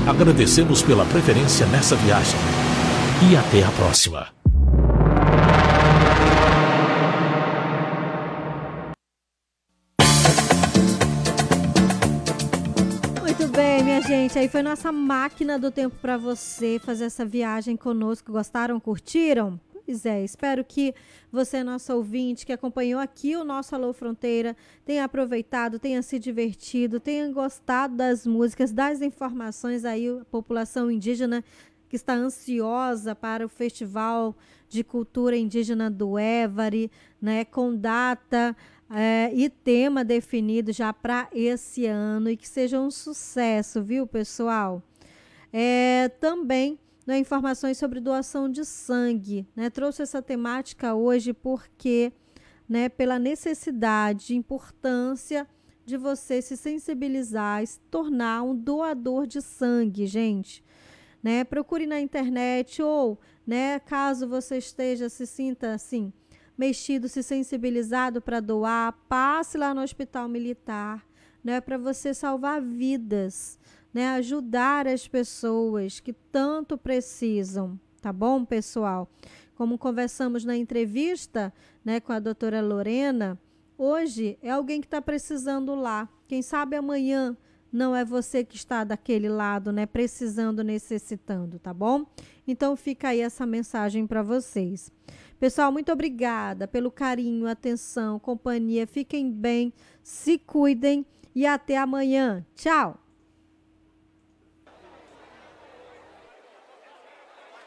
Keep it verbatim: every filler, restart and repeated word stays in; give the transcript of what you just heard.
Agradecemos pela preferência nessa viagem. E até a próxima. Muito bem, minha gente. Aí foi nossa máquina do tempo para você fazer essa viagem conosco. Gostaram? Curtiram? Pois é, espero que você, nosso ouvinte, que acompanhou aqui o nosso Alô Fronteira, tenha aproveitado, tenha se divertido, tenha gostado das músicas, das informações aí, a população indígena que está ansiosa para o Festival de Cultura Indígena do Évari, né, com data é, e tema definido já para esse ano, e que seja um sucesso, viu, pessoal? É, também né, informações sobre doação de sangue, né? Trouxe essa temática hoje porque, né, pela necessidade, importância de você se sensibilizar e se tornar um doador de sangue, gente. Né? Procure na internet ou, né, caso você esteja, se sinta assim, mexido, se sensibilizado para doar, passe lá no Hospital Militar, né, para você salvar vidas, né, ajudar as pessoas que tanto precisam, tá bom, pessoal? Como conversamos na entrevista, né, com a doutora Lorena, hoje é alguém que está precisando lá. Quem sabe amanhã não é você que está daquele lado, né, precisando, necessitando, tá bom? Então fica aí essa mensagem para vocês. Pessoal, muito obrigada pelo carinho, atenção, companhia. Fiquem bem, se cuidem e até amanhã. Tchau!